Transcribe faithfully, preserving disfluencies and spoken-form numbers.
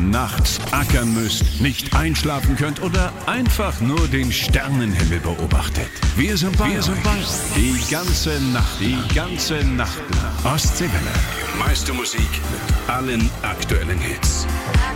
nachts ackern müsst, nicht einschlafen könnt oder einfach nur den Sternenhimmel beobachtet. Wir sind bei Wir sind bei Die ganze Nacht, die ganze Nacht lang. Ostseewelle. Die meiste Musik mit allen aktuellen Hits.